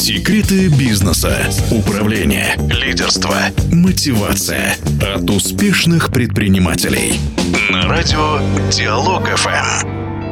Секреты бизнеса, управления, лидерства, мотивация от успешных предпринимателей. На радио Диалог ФМ.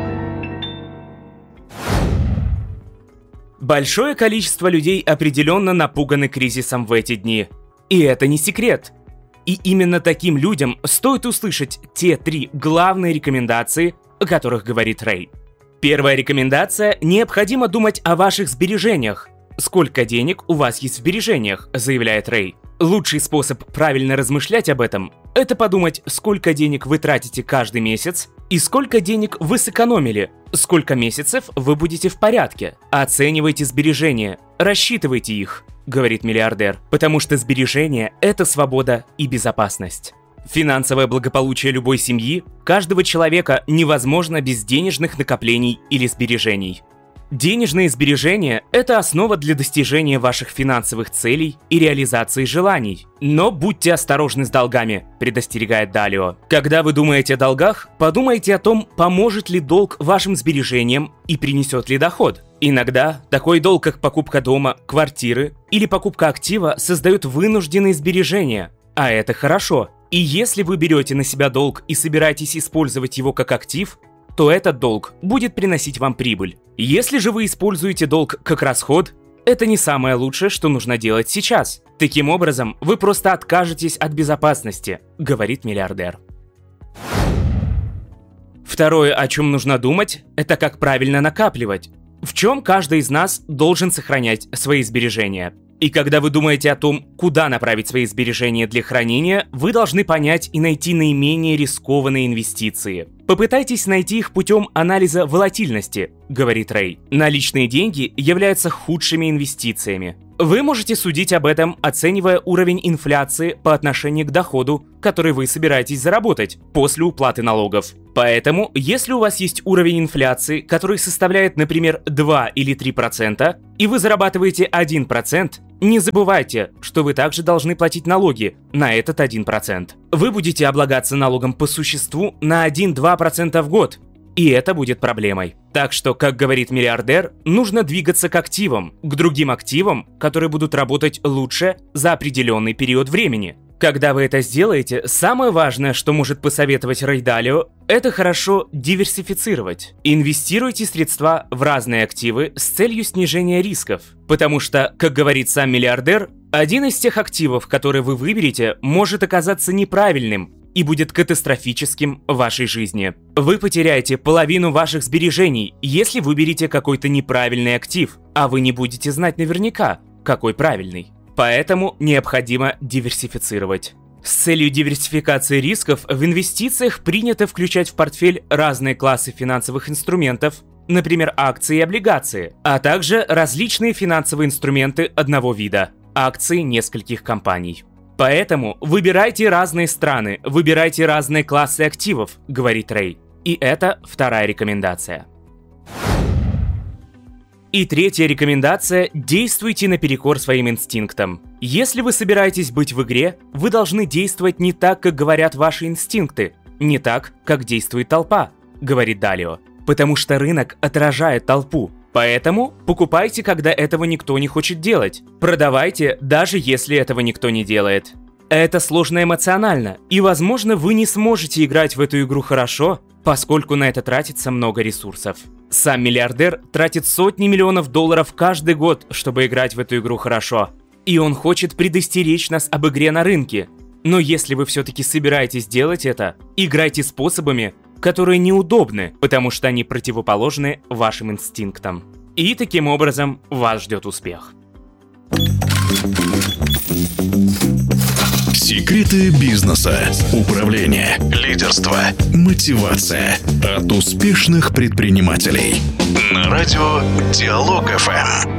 Большое количество людей определенно напуганы кризисом в эти дни. И это не секрет. И именно таким людям стоит услышать те 3 главные рекомендации, о которых говорит Рэй. Первая рекомендация – необходимо думать о ваших сбережениях. Сколько денег у вас есть в сбережениях, заявляет Рэй. Лучший способ правильно размышлять об этом – это подумать, сколько денег вы тратите каждый месяц и сколько денег вы сэкономили, сколько месяцев вы будете в порядке. Оценивайте сбережения, рассчитывайте их, говорит миллиардер, потому что сбережения – это свобода и безопасность. Финансовое благополучие любой семьи, каждого человека невозможно без денежных накоплений или сбережений. Денежные сбережения – это основа для достижения ваших финансовых целей и реализации желаний. Но будьте осторожны с долгами, предостерегает Далио. Когда вы думаете о долгах, подумайте о том, поможет ли долг вашим сбережениям и принесет ли доход. Иногда такой долг, как покупка дома, квартиры или покупка актива, создает вынужденные сбережения. А это хорошо. И если вы берете на себя долг и собираетесь использовать его как актив, то этот долг будет приносить вам прибыль. Если же вы используете долг как расход, это не самое лучшее, что нужно делать сейчас. Таким образом, вы просто откажетесь от безопасности, говорит миллиардер. Второе, о чем нужно думать, это как правильно накапливать. В чем каждый из нас должен сохранять свои сбережения. И когда вы думаете о том, куда направить свои сбережения для хранения, вы должны понять и найти наименее рискованные инвестиции. Попытайтесь найти их путем анализа волатильности, говорит Рэй. Наличные деньги являются худшими инвестициями. Вы можете судить об этом, оценивая уровень инфляции по отношению к доходу, который вы собираетесь заработать после уплаты налогов. Поэтому, если у вас есть уровень инфляции, который составляет, например, 2 или 3%, и вы зарабатываете 1%, не забывайте, что вы также должны платить налоги на этот 1%. Вы будете облагаться налогом по существу на 1-2% в год, и это будет проблемой. Так что, как говорит миллиардер, нужно двигаться к активам, к другим активам, которые будут работать лучше за определенный период времени. Когда вы это сделаете, самое важное, что может посоветовать Рэй Далио, это хорошо диверсифицировать. Инвестируйте средства в разные активы с целью снижения рисков. Потому что, как говорит сам миллиардер, один из тех активов, которые вы выберете, может оказаться неправильным и будет катастрофическим в вашей жизни. Вы потеряете половину ваших сбережений, если выберете какой-то неправильный актив, а вы не будете знать наверняка, какой правильный. Поэтому необходимо диверсифицировать. С целью диверсификации рисков в инвестициях принято включать в портфель разные классы финансовых инструментов, например, акции и облигации, а также различные финансовые инструменты одного вида – акции нескольких компаний. Поэтому выбирайте разные страны, выбирайте разные классы активов, говорит Рэй. И это вторая рекомендация. И третья рекомендация – действуйте наперекор своим инстинктам. Если вы собираетесь быть в игре, вы должны действовать не так, как говорят ваши инстинкты, не так, как действует толпа, говорит Далио. Потому что рынок отражает толпу. Поэтому покупайте, когда этого никто не хочет делать. Продавайте, даже если этого никто не делает. Это сложно эмоционально, и, возможно, вы не сможете играть в эту игру хорошо, поскольку на это тратится много ресурсов. Сам миллиардер тратит сотни миллионов долларов каждый год, чтобы играть в эту игру хорошо. И он хочет предостеречь нас об игре на рынке. Но если вы все-таки собираетесь делать это, играйте способами, которые неудобны, потому что они противоположны вашим инстинктам. И таким образом вас ждет успех. Секреты бизнеса, управления, лидерства, мотивация от успешных предпринимателей. На радио Диалог ФМ.